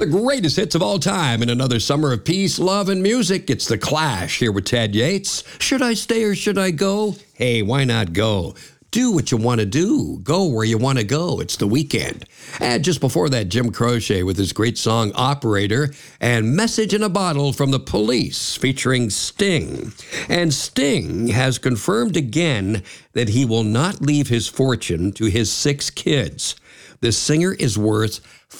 The greatest hits of all time in another summer of peace, love, and music. It's The Clash here with Ted Yates. Should I stay or should I go? Hey, why not go? Do what you want to do. Go where you want to go. It's the weekend. And just before that, Jim Croce with his great song Operator and Message in a Bottle from the Police featuring Sting. And Sting has confirmed again that he will not leave his fortune to his 6 kids. The singer is worth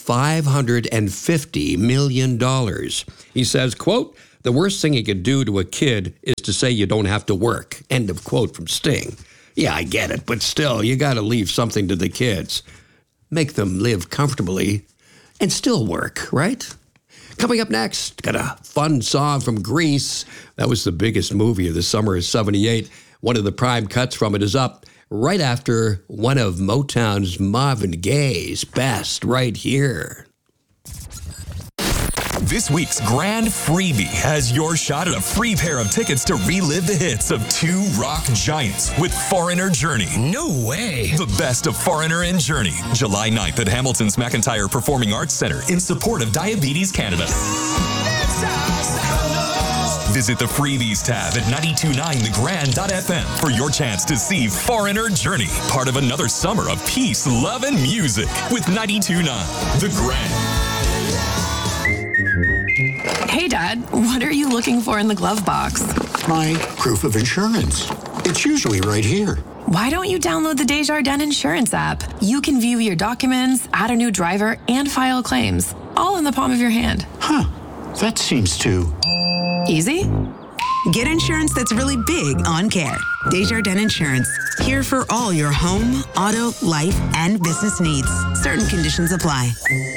$550 million. He says, quote, "The worst thing you could do to a kid is to say you don't have to work." End of quote from Sting. Yeah, I get it, but still, you got to leave something to the kids. Make them live comfortably and still work, right? Coming up next, got a fun song from Grease. That was the biggest movie of the summer of '78. One of the prime cuts from it is up right after one of Motown's Marvin Gaye's best, right here. This week's grand freebie has your shot at a free pair of tickets to relive the hits of 2 rock giants with Foreigner Journey. No way. The best of Foreigner and Journey. July 9th at Hamilton's McIntyre Performing Arts Centre in support of Diabetes Canada. Visit the freebies tab at 929thegrand.fm for your chance to see Foreigner Journey, part of another summer of peace, love, and music with 929 The Grand. Hey, Dad, what are you looking for in the glove box? My proof of insurance. It's usually right here. Why don't you download the Desjardins Insurance app? You can view your documents, add a new driver, and file claims, all in the palm of your hand. Huh. That seems too... easy? Get insurance that's really big on care. Desjardins Insurance. Here for all your home, auto, life, and business needs. Certain conditions apply.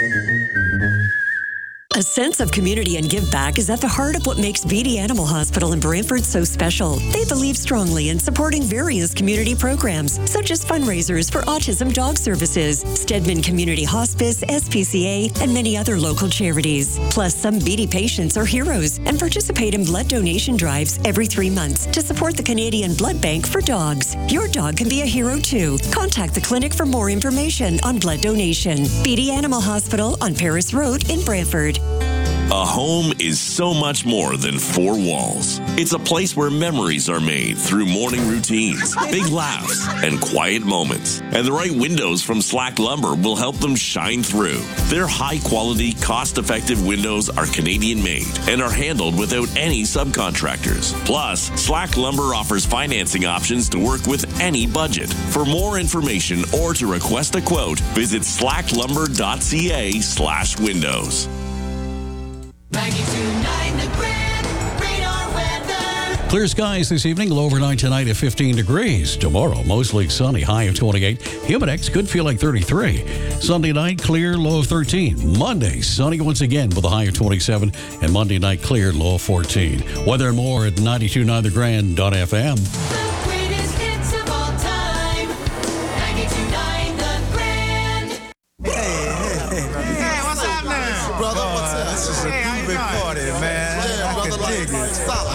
A sense of community and give back is at the heart of what makes BD Animal Hospital in Brantford so special. They believe strongly in supporting various community programs, such as fundraisers for autism dog services, Stedman Community Hospice, SPCA, and many other local charities. Plus, some BD patients are heroes and participate in blood donation drives every 3 months to support the Canadian Blood Bank for dogs. Your dog can be a hero too. Contact the clinic for more information on blood donation. BD Animal Hospital on Paris Road in Brantford. A home is so much more than 4 walls. It's a place where memories are made through morning routines, big laughs, and quiet moments. And the right windows from Slack Lumber will help them shine through. Their high-quality, cost-effective windows are Canadian-made and are handled without any subcontractors. Plus, Slack Lumber offers financing options to work with any budget. For more information or to request a quote, visit slacklumber.ca/windows. 92.9 The Grand, radar weather. Clear skies this evening, low overnight tonight at 15 degrees. Tomorrow, mostly sunny, high of 28. Humidex could feel like 33. Sunday night, clear, low of 13. Monday, sunny once again with a high of 27. And Monday night, clear, low of 14. Weather and more at 92.9thegrand.fm. The greatest hits of all time. 92.9 The Grand. Hey, what's up now? Brother, what's up? This is a big party, man. Yeah, I brother, can dig it. solid.